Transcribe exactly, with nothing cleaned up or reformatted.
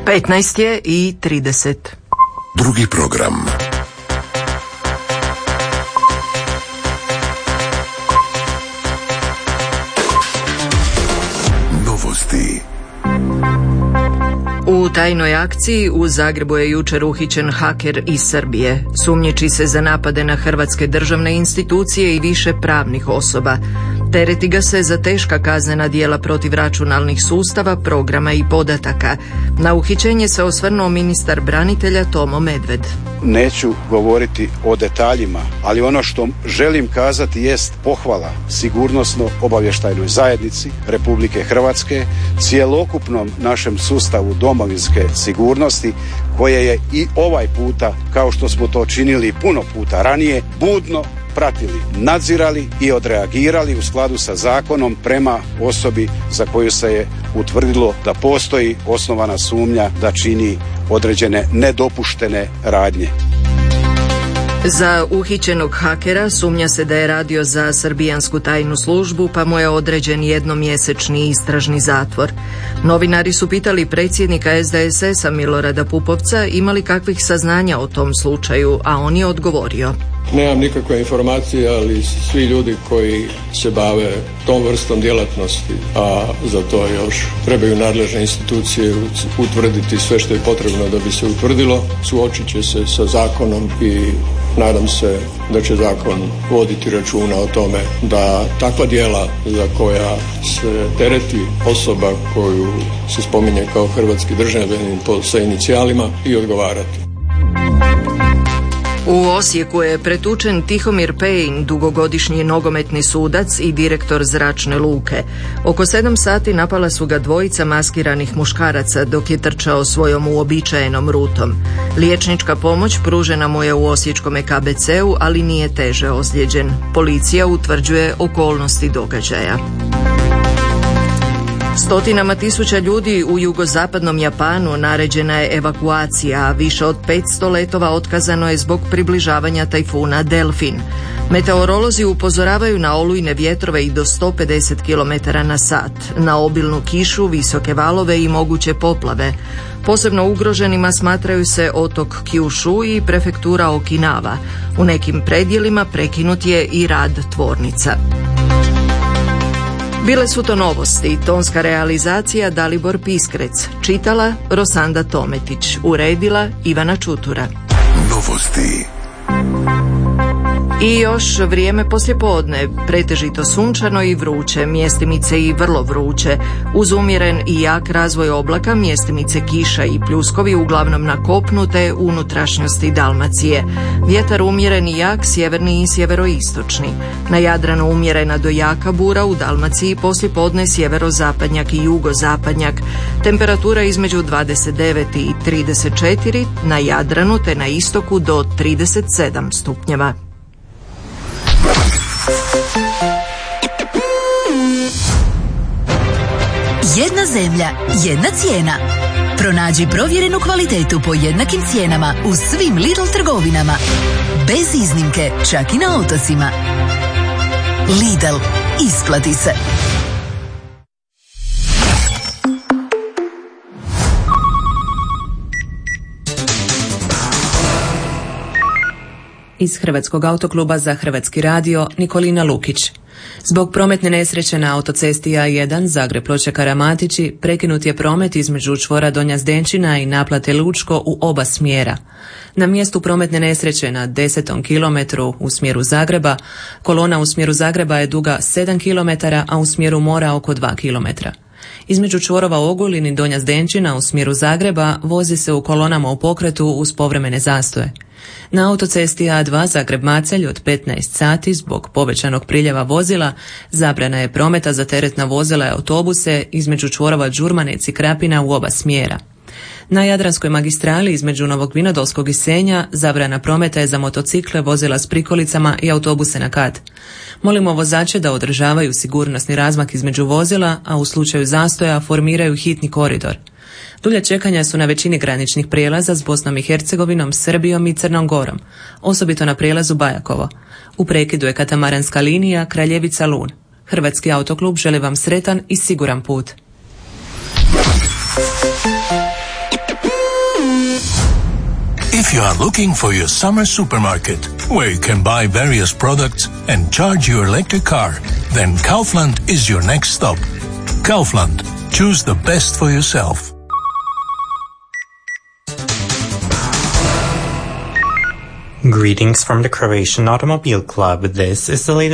petnaest je i trideset. Drugi program. Novosti. U tajnoj akciji u Zagrebu je jučer uhićen haker iz Srbije. Sumnjiči se za napade na hrvatske državne institucije i više pravnih osoba. Tereti ga se za teška kaznena djela protiv računalnih sustava, programa i podataka. Na uhićenje se osvrnuo ministar branitelja Tomo Medved. Neću govoriti o detaljima, ali ono što želim kazati jest pohvala sigurnosno-obavještajnoj zajednici Republike Hrvatske, cjelokupnom našem sustavu domovinske sigurnosti, koje je i ovaj puta, kao što smo to činili puno puta ranije, budno pratili, nadzirali i odreagirali u skladu sa zakonom prema osobi za koju se je utvrdilo da postoji osnovana sumnja da čini određene nedopuštene radnje. Za uhićenog hakera sumnja se da je radio za srbijansku tajnu službu, pa mu je određen jednomjesečni istražni zatvor. Novinari su pitali predsjednika S D S S-a Milorada Pupovca imali kakvih saznanja o tom slučaju, a on je odgovorio. Nemam nikakve informacije, ali svi ljudi koji se bave tom vrstom djelatnosti, a za to još trebaju nadležne institucije utvrditi sve što je potrebno da bi se utvrdilo, suočit će se sa zakonom i nadam se da će zakon voditi računa o tome da takva djela za koja se tereti osoba koju se spominje kao hrvatski državljanin sa inicijalima i odgovarati. U Osijeku je pretučen Tihomir Pejin, dugogodišnji nogometni sudac i direktor zračne luke. Oko sedam sati napala su ga dvojica maskiranih muškaraca dok je trčao svojom uobičajenom rutom. Liječnička pomoć pružena mu je u osječkome K B C-u, ali nije teže ozlijeđen. Policija utvrđuje okolnosti događaja. Stotinama tisuća ljudi u jugozapadnom Japanu naređena je evakuacija, a više od petsto letova otkazano je zbog približavanja tajfuna Delfin. Meteorolozi upozoravaju na olujne vjetrove i do sto pedeset kilometara na sat, na obilnu kišu, visoke valove i moguće poplave. Posebno ugroženima smatraju se otok Kyushu i prefektura Okinawa. U nekim predjelima prekinut je i rad tvornica. Bile su to novosti, tonska realizacija Dalibor Piskrec, čitala Rosanda Tometić, uredila Ivana Čutura. Novosti. I još vrijeme poslijepodne, pretežito sunčano i vruće, mjestimice i vrlo vruće. Uz umjeren i jak razvoj oblaka, mjestimice kiša i pljuskovi uglavnom na kopnu te unutrašnjosti Dalmacije. Vjetar umjeren i jak, sjeverni i sjeveroistočni. Na Jadranu umjerena do jaka bura, u Dalmaciji poslijepodne sjeverozapadnjak i jugozapadnjak. Temperatura između dvadeset devet i trideset četiri, na Jadranu te na istoku do trideset sedam stupnjeva. Jedna zemlja, jedna cijena. Pronađi provjerenu kvalitetu po jednakim cijenama u svim Lidl trgovinama. Bez iznimke, čak i na otocima. Lidl, isplati se. Iz Hrvatskog autokluba za Hrvatski radio Nikolina Lukić. Zbog prometne nesreće na autocesti A jedan Zagreb-Ploče Karamatići prekinut je promet između čvora Donja Zdenčina i naplate Lučko u oba smjera. Na mjestu prometne nesreće na desetom kilometru u smjeru Zagreba, kolona u smjeru Zagreba je duga sedam kilometara, a u smjeru mora oko dva kilometra. Između čvorova Ogulin i Donja Zdenčina u smjeru Zagreba vozi se u kolonama u pokretu uz povremene zastoje. Na autocesti A dva Zagreb-Macelj od petnaest sati zbog povećanog priljeva vozila zabrana je prometa za teretna vozila i autobuse između čvorova Đurmanec i Krapina u oba smjera. Na Jadranskoj magistrali između Novog Vinodolskog i Senja zabrana prometa je za motocikle, vozila s prikolicama i autobuse na kat. Molimo vozače da održavaju sigurnosni razmak između vozila, a u slučaju zastoja formiraju hitni koridor. Dulja čekanja su na većini graničnih prijelaza s Bosnom i Hercegovinom, Srbijom i Crnom Gorom, osobito na prijelazu Bajakovo. U prekidu je katamaranska linija Kraljevica-Lun. Hrvatski autoklub želi vam sretan i siguran put. If you are looking for your summer supermarket, where you can buy various products and charge your electric car, then Kaufland is your next stop. Kaufland. Choose the best for yourself. Greetings from the Croatian Automobile Club. This is the latest